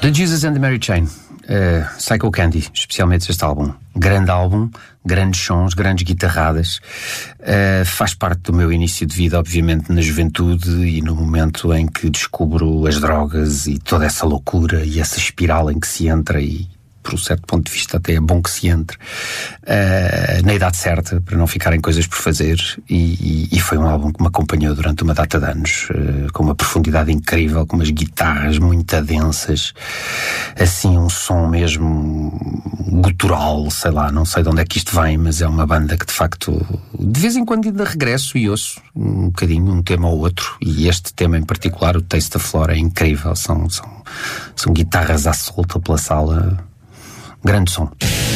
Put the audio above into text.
The Jesus and the Mary Chain, Psycho Candy, especialmente este álbum, grandes sons, grandes guitarradas, faz parte do meu início de vida, obviamente na juventude e no momento em que descubro as drogas e toda essa loucura e essa espiral em que se entra, e por um certo ponto de vista até é bom que se entre na idade certa, para não ficarem coisas por fazer, e foi um álbum que me acompanhou durante uma data de anos, com uma profundidade incrível, com umas guitarras muito densas, assim um som mesmo gutural, sei lá, não sei de onde é que isto vem, mas é uma banda que de facto de vez em quando ainda regresso e ouço um bocadinho, um tema ou outro, e este tema em particular, o Taste of Flora, é incrível, são guitarras à solta pela sala. Grande som.